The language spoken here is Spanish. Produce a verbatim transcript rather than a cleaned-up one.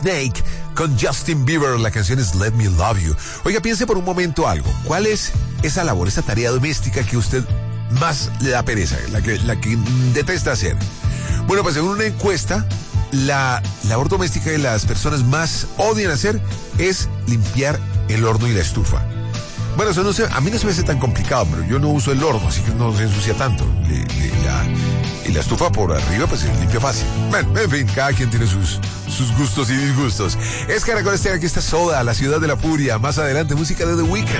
Snake con Justin Bieber. La canción es Let Me Love You. Oiga, piense por un momento algo. ¿Cuál es esa labor, esa tarea doméstica que usted más le da pereza, la que, la que detesta hacer? Bueno, pues según una encuesta, la labor doméstica que las personas más odian hacer es limpiar el horno y la estufa. Bueno, eso no se, a mí no se me hace tan complicado, pero yo no uso el horno, así que no se ensucia tanto. Le, le, la, y la estufa por arriba, pues se limpia fácil. Bueno, en fin, cada quien tiene sus, sus gustos y disgustos. Es Caracol Estéreo, aquí está Soda, la ciudad de la furia. Más adelante, música de The Weeknd.